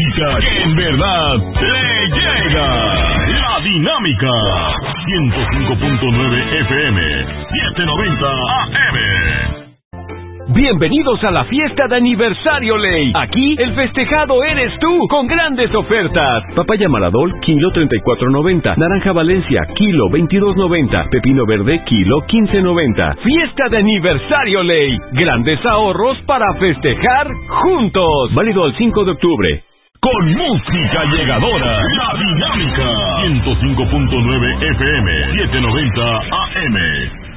música que en verdad le llega. La Dinámica. 105.9 FM, 790 AM. Bienvenidos a la fiesta de aniversario Ley. Aquí el festejado eres tú, con grandes ofertas. Papaya Maradol, kilo 34.90. Naranja Valencia, kilo 22.90. Pepino verde, kilo 15.90. Fiesta de aniversario Ley. Grandes ahorros para festejar juntos. Válido al 5 de octubre. Con música llegadora, La Dinámica. 105.9 FM, 790 AM.